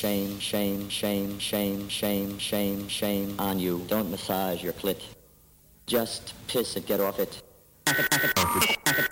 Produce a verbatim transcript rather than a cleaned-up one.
Shame, shame, shame, shame, shame, shame, shame on you. Don't massage your clit. Just piss and get off it.